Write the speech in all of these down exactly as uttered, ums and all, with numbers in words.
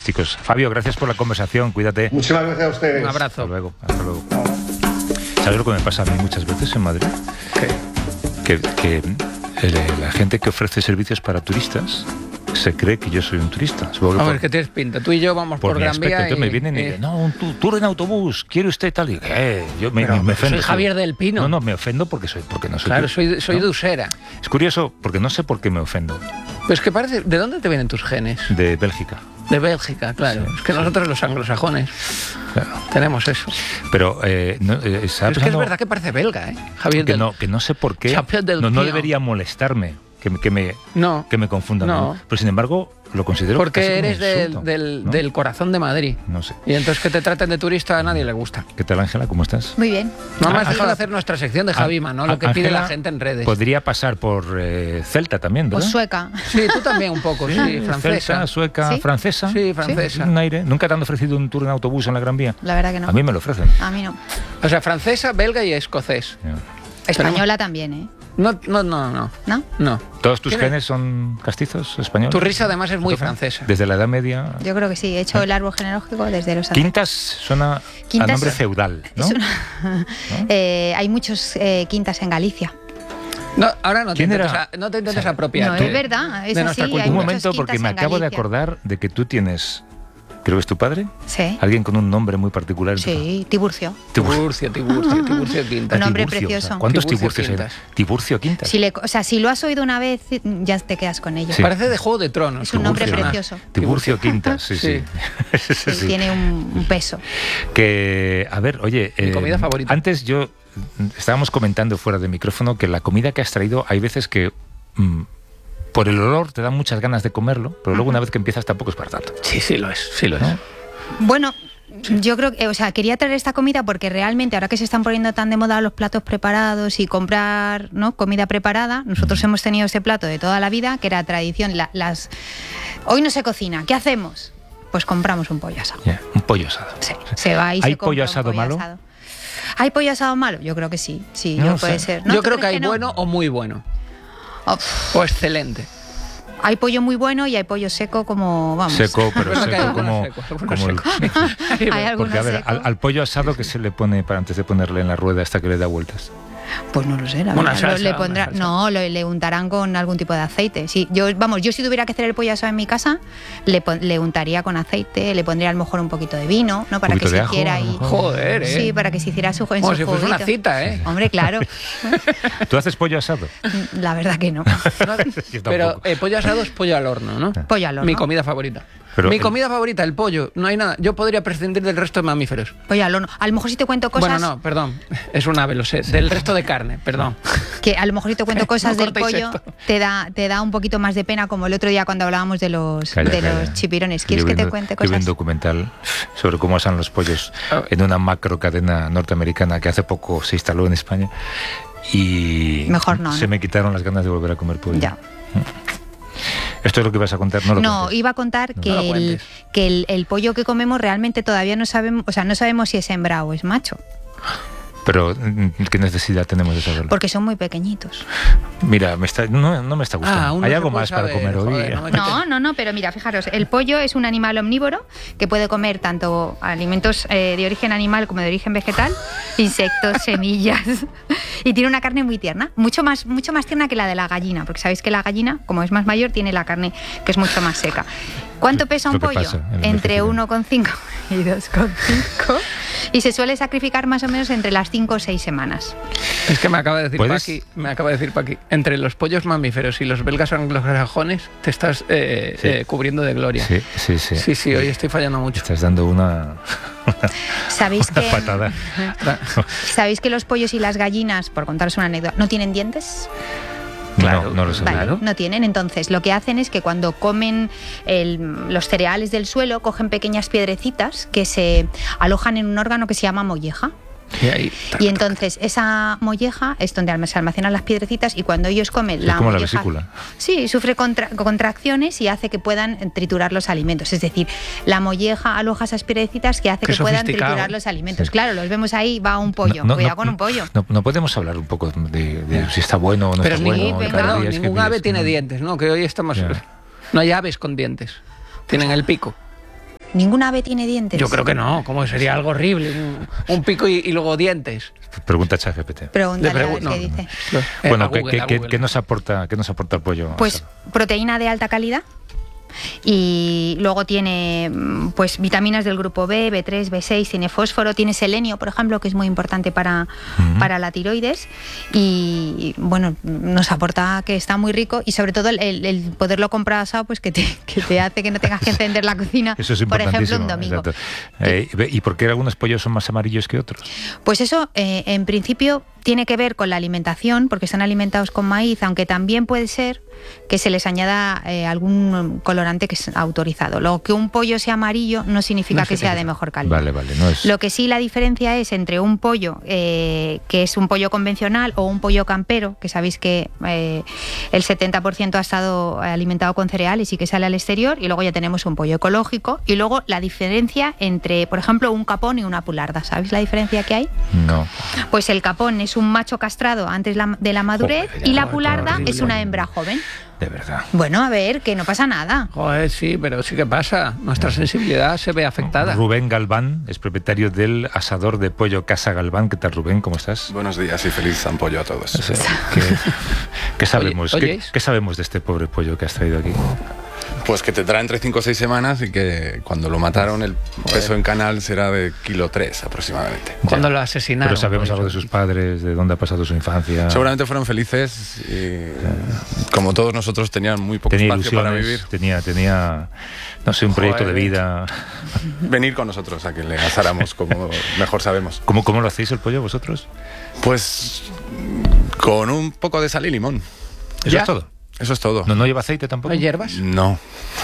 turísticos. Fabio, gracias por la conversación, cuídate. Muchísimas gracias a ustedes. Un abrazo. Hasta luego, hasta luego. ¿Sabes lo que me pasa a mí muchas veces en Madrid? ¿Qué? Que, que el, la gente que ofrece servicios para turistas se cree que yo soy un turista. Supongo que A por, ver, ¿qué tienes pinta? Tú y yo vamos por por, mi Gran aspecto. Vía Entonces y, me vienen y y- dicen, no, un tu- tour en autobús, ¿quiere usted tal? Y ¿qué? Yo me, Pero me ofendo. soy Javier del Pino. No, no, me ofendo porque soy, porque no soy Claro, tú, soy, de- soy ¿no? de Usera. Es curioso, porque no sé por qué me ofendo. Pues que parece... ¿De dónde te vienen tus genes? De Bélgica. De Bélgica, claro. Sí, es que sí. nosotros los anglosajones Claro. tenemos eso. Pero eh, no, eh, estaba Pero es que es pensando verdad que parece belga, ¿eh? Javier que del... no, que no sé por qué. Javier del No, no Pino. debería molestarme que, me- que, me, No, que me confundan. No. ¿no? Pero sin embargo, lo considero casi porque como un eres del, insulto, del, ¿no? del corazón de Madrid. No sé. Y entonces que te traten de turista a nadie le gusta. ¿Qué tal, Ángela? ¿Cómo estás? Muy bien. No me has Ah, dejado Ángela- de hacer nuestra sección de Javima, ¿no? Á- Lo que pide Ángela la gente en redes. Podría pasar por eh, celta también, O ¿verdad? sueca. Sí, tú también un poco, sí, francesa. Celta, sueca, ¿Sí? francesa. Sí, francesa. Un aire. ¿Nunca te han ofrecido un tour en autobús en la Gran Vía? La verdad que no. A mí me lo ofrecen. A mí no. O sea, francesa, belga y escocés. Española también, ¿eh? No, no, no, no. ¿No? No. ¿Todos tus ¿Quién es? genes son castizos, españoles? Tu risa además es muy ¿Entonces? francesa. Desde la Edad Media. Yo creo que sí. He hecho el árbol genealógico desde los antes. Quintas suena Quintas- a nombre feudal, ¿no? Es una- Eh, hay muchos eh, quintas en Galicia. No, ahora no te ¿Quién intentes, era? a- no te intentes No, apropiar. No, es verdad. Es de así. nuestra hay cultura. Un muchas momento, porque quintas me en acabo de Galicia. acordar de que tú tienes, creo que es tu padre, Sí. alguien con un nombre muy particular. en tu Sí, Tiburcio. Tiburcio, Tiburcio, Tiburcio Quintas. Un nombre Tiburcio, precioso. o sea, ¿cuántos Tiburcio Tiburcios hay? Quintas. Tiburcio Quintas. Si le, o sea, si lo has oído una vez, ya te quedas con ello. Sí. Parece de Juego de Tronos. Es un nombre Tiburcio. precioso. Tiburcio Quintas, sí, sí. Sí, sí, Él sí. tiene un, un peso. Que, a ver, oye, Mi comida favorita. antes yo estábamos comentando fuera de micrófono que la comida que has traído hay veces que mm, por el olor te dan muchas ganas de comerlo, pero luego una vez que empiezas tampoco es para tanto. Sí, sí lo es, sí lo es. ¿No? Bueno, yo creo que, o sea, quería traer esta comida porque realmente ahora que se están poniendo tan de moda los platos preparados y comprar, ¿no?, comida preparada, nosotros hemos tenido ese plato de toda la vida, que era tradición. La- las Hoy no se cocina, ¿qué hacemos? Pues compramos un pollo asado. Ya, un pollo asado. Sí, se va y ¿Hay se compra pollo un asado malo? asado. ¿Hay pollo asado malo? Yo creo que sí, sí, No yo lo puede sé. ser. ¿No? Yo ¿Tú creo que crees hay no? bueno o muy bueno. Oh, pff, O excelente. hay pollo muy bueno y hay pollo seco como, vamos. Seco, pero Verdad que hay seco algunos como, secos, algunos como el... Hay algunos Porque, a ver, secos. al, al pollo asado que se le pone para antes de ponerle en la rueda hasta que le da vueltas. Pues no lo sé, la Una verdad. salsa, Lo- le una pondrá, salsa. no, lo- le untarán con algún tipo de aceite. Sí, yo, vamos, yo si tuviera que hacer el pollo asado en mi casa, le, pon- le untaría con aceite, le pondría a lo mejor un poquito de vino, ¿no? Para que poquito se de ajo, hiciera a lo ahí. mejor. Joder, ¿eh? Sí, para que se hiciera su en Como su si fuese una juguito. cita, ¿eh? Hombre, claro. ¿Tú haces pollo asado? La verdad que no. No, Yo pero tampoco. eh, pollo asado es pollo al horno, ¿no? Pollo al horno. Mi comida favorita. Pero Mi el- comida favorita, el pollo. No hay nada. Yo podría prescindir del resto de mamíferos. Pollo al horno. A lo mejor si te cuento cosas. Bueno, no, perdón. Es un ave, lo sé. Del resto de carne, perdón. Que a lo mejor si te cuento cosas No del cortéis pollo, esto. te da, te da un poquito más de pena, como el otro día cuando hablábamos de los, Calla, de calla. los chipirones. ¿Quieres Yo que vi te un- cuente yo vi un cosas? documental sobre cómo asan los pollos Ah. en una macro cadena norteamericana que hace poco se instaló en España y Mejor no, se ¿no? me quitaron las ganas de volver a comer pollo. Ya. Esto es lo que vas a contar, no lo No, cuentes. iba a contar No que, lo el, cuentes. que el, el pollo que comemos realmente todavía no sabemos, o sea, no sabemos si es hembra o es macho, Pero mm, ¿qué necesidad tenemos de saberlo? porque son muy pequeñitos. Mira, me está, no, no me está gustando. Ah, aún no ¿Hay se algo puede más para saber, comer hoy? joder, no me- No, no, no, pero mira, fijaros, el pollo es un animal omnívoro que puede comer tanto alimentos eh, de origen animal como de origen vegetal, insectos, semillas, y tiene una carne muy tierna, mucho más, mucho más tierna que la de la gallina, porque sabéis que la gallina, como es más mayor, tiene la carne que es mucho más seca. ¿Cuánto pesa un Lo que pollo? pasa en el Entre envejecimiento. uno coma cinco y dos coma cinco, y se suele sacrificar más o menos entre las cinco o seis semanas. Es que me acaba de decir ¿Puedes? Paqui, me acaba de decir Paqui, entre los pollos mamíferos y los belgas anglosajones te estás eh, Sí. eh, cubriendo de gloria. Sí, sí, sí. Sí, sí, hoy estoy fallando mucho. Estás dando una, ¿Sabéis una que, patada. ¿Sabéis que los pollos y las gallinas, por contaros una anécdota, no tienen dientes? Claro, no, no lo sabía. Vale, Claro. no tienen. Entonces, lo que hacen es que cuando comen el- los cereales del suelo, cogen pequeñas piedrecitas que se alojan en un órgano que se llama molleja. Y ahí, tac, Y tac. entonces, esa molleja es donde se almacenan las piedrecitas y cuando ellos comen Es la como la molleja... vesícula. Sí, sufre contra- contracciones y hace que puedan triturar los alimentos. Es decir, la molleja aloja esas piedrecitas que hace Qué que puedan sofisticado. triturar los alimentos. Sí. Claro, los vemos ahí, va un pollo. No, no, Cuidado no, con un pollo. No, no podemos hablar un poco de, de si está bueno o no Pero está ningún, bueno. venga. cada perdón, día es que ningún miras, ave tiene no. dientes, ¿no? Que hoy estamos... Ya. No hay aves con dientes. Tienen el pico. ¿Ninguna ave tiene dientes? Yo creo que no, como sería algo horrible. Un, un pico y, y luego dientes. Pregunta a ChatGPT. Pregúntale a ver no, qué dice. no. Eh, Bueno, a ¿qué, Google, qué- a qué- Google. qué nos aporta, qué nos aporta el pollo? Pues proteína de alta calidad. Y luego tiene mm, pues vitaminas del grupo B, B tres, B seis, tiene fósforo, tiene selenio, por ejemplo, que es muy importante para, Ujú. para la tiroides. Y bueno, nos aporta que está muy rico y sobre todo el, el- el poderlo comprar asado, pues que te, que te hace que no tengas que encender la cocina, Eso es por ejemplo, importantísimo. un domingo. Exacto. Eh, ¿Y por qué algunos pollos son más amarillos que otros? Pues eso, eh, en principio, tiene que ver con la alimentación, porque están alimentados con maíz, aunque también puede ser que se les añada eh, algún colorante que es autorizado. Lo que un pollo sea amarillo no significa No que sea significa. de mejor calidad. Vale, vale. No es... Lo que sí la diferencia es entre un pollo eh, que es un pollo convencional o un pollo campero, que sabéis que eh, el setenta por ciento ha estado alimentado con cereales y que sale al exterior, y luego ya tenemos un pollo ecológico, y luego la diferencia entre, por ejemplo, un capón y una pularda. ¿Sabéis la diferencia que hay? No. Pues el capón es un macho castrado antes la- de la madurez Joder, y la qué pularda horrible. es una hembra joven. De verdad. Bueno, a ver, que no pasa nada. Joder, sí, pero sí que pasa. Nuestra sensibilidad se ve afectada. Rubén Galván es propietario del asador de pollo Casa Galván. ¿Qué tal, Rubén? ¿Cómo estás? Buenos días y feliz ampollo a todos. O sea, ¿qué, qué sabemos? Oye, ¿Qué, ¿oyéis? qué sabemos de este pobre pollo que has traído aquí? Pues que tendrá entre cinco o seis semanas y que cuando lo mataron el peso en canal será de kilo tres aproximadamente. Cuando Ya. lo asesinaron. Pero sabemos por algo de eso. sus padres, de dónde ha pasado su infancia. Seguramente fueron felices y como todos nosotros tenían muy poco Tenía espacio para ilusiones, vivir. tenía, tenía, no sé, un proyecto Joder. de vida. Venir con nosotros a que le asáramos como mejor sabemos. ¿Cómo, cómo lo hacéis el pollo vosotros? Pues con un poco de sal y limón. ¿Eso ¿Ya? es todo? Eso es todo. ¿No, no lleva aceite ¿No tampoco? hay hierbas? No.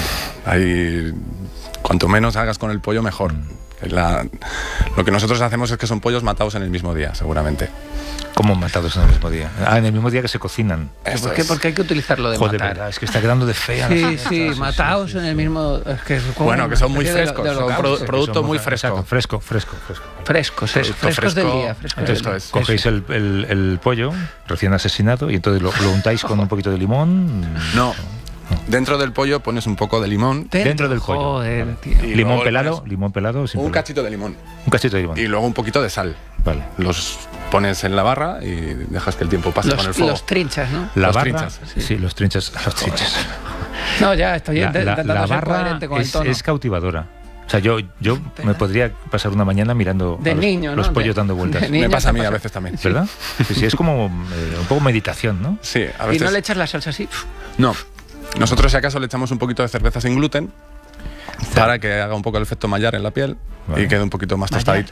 Hay, cuanto menos hagas con el pollo, mejor. La- lo que nosotros hacemos es que son pollos matados en el mismo día, seguramente. ¿Cómo matados en el mismo día? Ah, en el mismo día que se cocinan. Eso ¿Por qué? es. Porque hay que utilizarlo de Joder, matar. verdad, es que está quedando de fea. Sí, la- sí, mataos en el mismo. Es que es como Bueno, que una son muy especie de- frescos, de son holocausto. pro- producto muy fresco. Exacto, fresco, fresco, fresco. Frescos, es, Producto frescos del fresco. día. Frescos Entonces del día. es. cogéis el, el- el pollo recién asesinado y entonces lo, lo untáis con un poquito de limón. No. Dentro del pollo pones un poco de limón, Dentro del pollo. Joder, Vale. tío. Y Limón luego pelado, pones limón pelado, sin un pelado. cachito de limón Un cachito de limón. y luego un poquito de sal. Vale. Los pones en la barra y dejas que el tiempo pase con el Los, fuego. los trinchas, ¿no? La Los barra, trinchas. sí. los trinchas, los trinchas. No, ya estoy La, int- la- intentando la ser barra coherente con el es, tono. es cautivadora. O sea, yo, yo me podría pasar una mañana mirando De a los, niño, ¿no? los pollos De- dando vueltas. de niño. Me pasa a te mí a pasa. veces también. ¿Verdad? Sí, sí, es como eh, un poco meditación, ¿no? Sí, a Y veces. no le echas la salsa así. No. Nosotros, si acaso, le echamos un poquito de cerveza sin gluten para que haga un poco el efecto Maillard en la piel Vale. y quede un poquito más tostadito.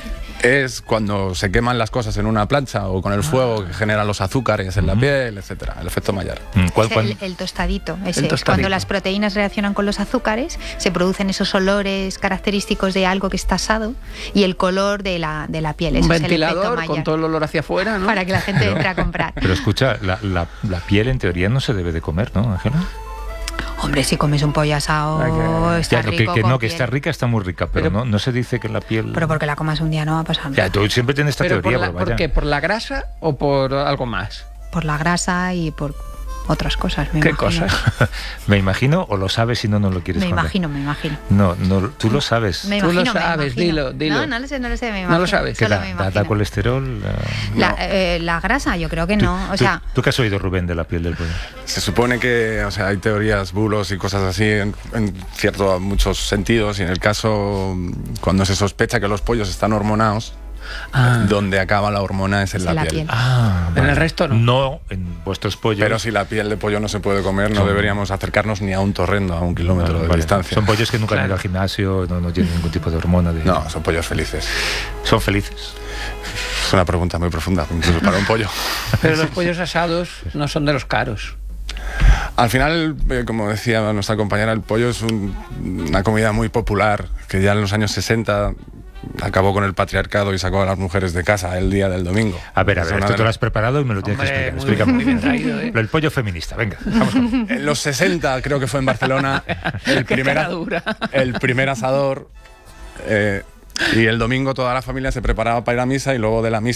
Es cuando se queman las cosas en una plancha o con el fuego que genera los azúcares en la piel, etcétera. El efecto Maillard. Mm, ¿Cuál, Es cuál? el, el tostadito. Ese. tostadito. Cuando las proteínas reaccionan con los azúcares, se producen esos olores característicos de algo que está asado y el color de la, de la piel. Un Ese es el efecto ventilador con Maillard. todo el olor hacia afuera, ¿no? Para que la gente entre a comprar. Pero escucha, la, la, la piel en teoría no se debe de comer, ¿no, Ángela? Hombre, si comes un pollo asado, Ay, que- está Ya, no, que, rico que con no, que piel. está rica, está muy rica, pero, Pero- no, no se dice que la piel... Pero porque la comas un día no va a pasar nada. Ya, tú siempre tienes esta ¿Pero por, teoría, la, pero ¿por vaya. qué? ¿Por la grasa o por algo más? Por la grasa y por otras cosas. Me ¿Qué imagino. cosas? Me imagino, o lo sabes y no nos lo quieres Me contar. imagino, me imagino. No, no, tú lo sabes. Me Tú lo imagino, me sabes, imagino. dilo, dilo. No, no lo sé, no lo sé, me No lo imagino. sabes. ¿Qué Solo da? me ¿Da, da imagino. colesterol? Eh, La, No. eh, la grasa, yo creo que no. ¿Tú, O sea, ¿tú, ¿Tú qué has oído, Rubén, de la piel del pollo? Se supone que, o sea, hay teorías, bulos y cosas así en, en cierto muchos sentidos y en el caso cuando se sospecha que los pollos están hormonados, Ah. donde acaba la hormona es en Es la, en la piel. piel. Ah, En el resto no. No en vuestros pollos. Pero si la piel de pollo no se puede comer, no Son- deberíamos acercarnos ni a un torrendo a un kilómetro Vale, de vale. distancia. Son pollos que nunca han Claro. ido al gimnasio, no, no tienen ningún tipo de hormona. De... No, son pollos felices. Son felices. Es una pregunta muy profunda, incluso para un pollo. Pero los pollos asados no son de los caros. Al final, eh, como decía nuestra compañera, el pollo es un- una comida muy popular que ya en los años sesenta acabó con el patriarcado y sacó a las mujeres de casa el día del domingo. A ver, a Es ver, una esto de te lo las- has preparado y me lo tienes Hombre, que muy explicar. bien, muy bien Explícame. traído, ¿eh? Lo del pollo feminista, venga, vamos con... En los sesenta, creo que fue en Barcelona, el Qué primer, cara dura. el primer asador. eh, y el domingo toda la familia se preparaba para ir a misa y luego de la misa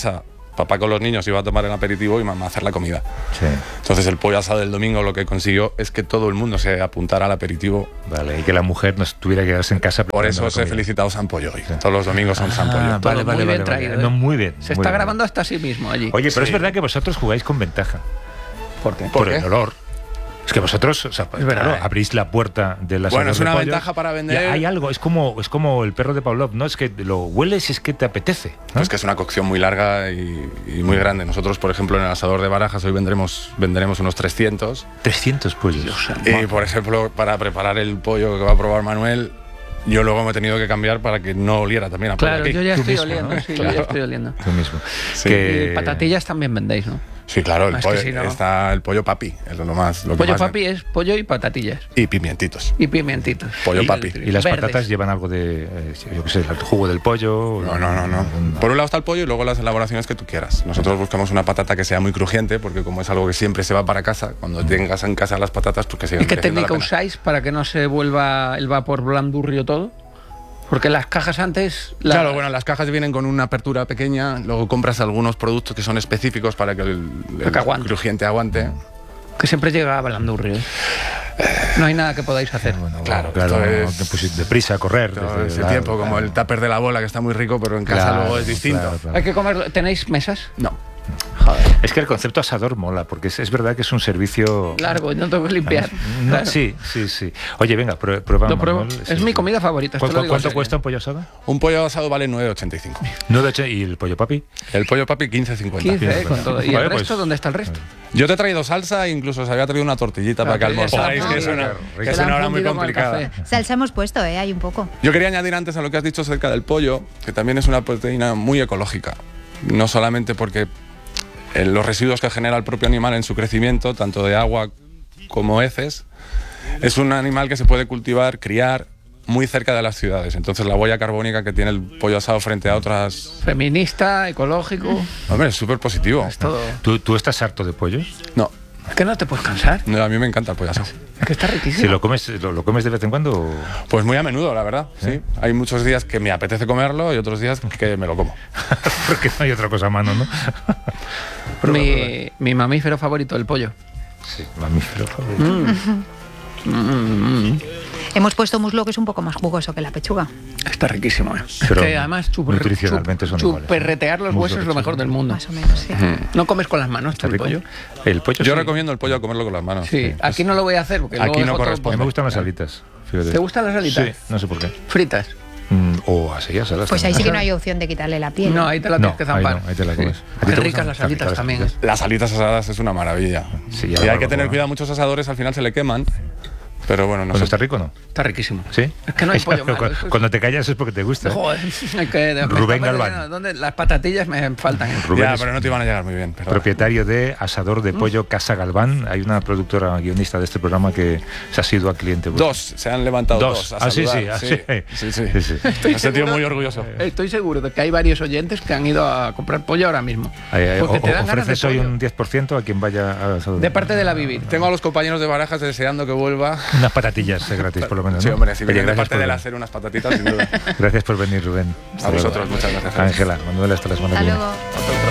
papá con los niños iba a tomar el aperitivo y mamá a hacer la comida. Sí. Entonces el pollo asado del domingo lo que consiguió es que todo el mundo se apuntara al aperitivo. Vale, y que la mujer no tuviera que quedarse en casa. Por eso os he felicitado San Pollo hoy. Sí. Todos los domingos son ah, San Pollo. Vale, vale, muy vale, bien vale, traído, vale. ¿eh? No, muy bien. Se muy está bien. grabando hasta sí mismo allí. Oye, pero Sí. es verdad que vosotros jugáis con ventaja. ¿Por qué? Por, ¿Por el qué? olor. Es que vosotros, o sea, Es verdad, claro, ¿eh? abrís la puerta de la Bueno, es una pollos, ventaja para vender. y hay algo, es como, es como el perro de Pavlov, ¿no? Es que lo hueles y es que te apetece, ¿no? Pues que es una cocción muy larga y, y muy grande. Nosotros, por ejemplo, en el asador de Barajas hoy vendremos, venderemos unos trescientos. trescientos pollos. Y, por ejemplo, para preparar el pollo que va a probar Manuel, yo luego me he tenido que cambiar para que no oliera también a pollo Claro, aquí. yo ya Tú estoy mismo, oliendo. ¿no? Sí, Claro. yo ya estoy oliendo. Tú mismo. Sí. Que- Y patatillas también vendéis, ¿no? Sí, claro, el Es que pollo, si no- está el pollo papi, es lo más... Lo que Pollo más papi es pollo y patatillas. Y pimientitos. Y pimientitos. Pollo Y- papi. Y las verdes. patatas llevan algo de, eh, yo qué sé, el jugo del pollo. No, no, no, no. Por un lado está el pollo y luego las elaboraciones que tú quieras. Nosotros buscamos una patata que sea muy crujiente, porque como es algo que siempre se va para casa, cuando tengas en casa las patatas, pues que sigan ¿Y qué mereciendo la técnica pena. usáis para que no se vuelva el vapor blandurrio todo? Porque las cajas antes... la- Claro, bueno, las cajas vienen con una apertura pequeña, luego compras algunos productos que son específicos para que el, el que aguante. crujiente aguante. Que siempre llega a blandurrio. ¿eh? No hay nada que podáis hacer. Bueno, Claro, claro, esto es- que pues, deprisa, correr. Todo desde- ese claro, tiempo, como claro. el tupper de la bola, que está muy rico, pero en casa Claro, luego es distinto. claro, claro. Hay que comerlo. ¿Tenéis mesas? No. Joder. Es que el concepto asador mola, porque es, es verdad que es un servicio... Largo, no tengo que limpiar. No, Claro. Sí, sí, sí. Oye, venga, prue- prueba. Lo pruebo. Manuel, Es sí, mi sí. comida favorita. ¿Cu- esto lo cu- digo ¿Cuánto en cuesta serio. un pollo asado? Un pollo asado vale nueve ochenta y cinco. nueve ocho y el pollo papi. El pollo papi quince cincuenta. quince, ¿eh? Con todo. ¿Y Vale, el pues- resto? ¿Dónde está el resto? Yo te he traído salsa e incluso os había traído una tortillita para que Claro, ya se la almorzáis, han que es una, fundido. que Se es la han una hora muy fundido con el complicada. café. Salsa hemos puesto, ¿eh? Hay un poco. Yo quería añadir antes a lo que has dicho acerca del pollo, que también es una proteína muy ecológica. No solamente porque eh, los residuos que genera el propio animal en su crecimiento, tanto de agua como heces, es un animal que se puede cultivar, criar muy cerca de las ciudades. Entonces la huella carbónica que tiene el pollo asado frente a otras... Feminista, ecológico. Hombre, es súper positivo. Es todo. ¿Tú, ¿Tú estás harto de pollos? No, Es que no te puedes cansar. no, a mí me encanta el pollo asado. Es que está riquísimo. Si lo comes, lo, lo comes de vez en cuando. o- Pues muy a menudo, la verdad. Sí. Hay muchos días que me apetece comerlo y otros días que me lo como. Porque no hay otra cosa a mano, ¿no? mi, mi mamífero favorito, el pollo. Sí, mamífero favorito. Mm. Mm, mm. Hemos puesto muslo que es un poco más jugoso que la pechuga. Está riquísimo. ¿eh? Pero que además chupar, nutricionalmente son iguales, ¿eh? chuperretear los Muslo huesos es lo pechuga. mejor del mundo. Más o menos, sí. No comes con las manos tú ¿Está el rico? pollo. El pollo Yo sí. recomiendo el pollo a comerlo con las manos. Sí, aquí no lo voy a hacer porque Aquí luego no dejo todo corresponde. A mí me pollo. gustan las alitas. Fíjate. ¿Te gustan las alitas? Sí, no sé por qué. Fritas. Mm, o así, asadas. Pues ahí sí también. que no hay opción de quitarle la piel. No, ahí te la No, tienes que ahí zampar. no, ahí te la comes. Sí. ¿A ti Qué te ricas gustan? las Están alitas ricas también. las ¿eh? Las alitas asadas es una maravilla. Sí, ya y la hay que barbacoa. tener cuidado, muchos asadores al final se le queman. Pero bueno, no Bueno, sé. ¿está rico o no? Está riquísimo. ¿Sí? Es que no hay pollo malo. Cuando, eso es- cuando te callas es porque te gusta. ¿eh? Joder, hay que- me Rubén está Galván. perdiendo. ¿Dónde? Las patatillas me faltan. ¿eh? Rubén Ya, es pero no te iban a llegar muy bien. perdona. propietario de Asador de Pollo Casa Galván. Hay una productora guionista de este programa que se ha sido a cliente. vuestro. Dos, se han levantado dos. Dos. a Ah, sí, sí, saludar. ah, sí. sí, sí. Sí, sí. Me he sentido muy orgulloso. Estoy seguro de que hay varios oyentes que han ido a comprar pollo ahora mismo. Ahí, ahí, Porque o- te dan ganas de ofreces hoy pollo. un diez por ciento a quien vaya a Asador. De parte de la Vivir. Tengo a los compañeros de Barajas deseando que vuelva. Unas patatillas eh, gratis, por lo menos. Sí, ¿no? hombre, si Oye, vienen de gracias parte por de la venir. hacer unas patatitas, sin duda. Gracias por venir, Rubén. A vosotros, muchas gracias. Ángela, Manuel, hasta la semana Hasta que viene. luego. Otro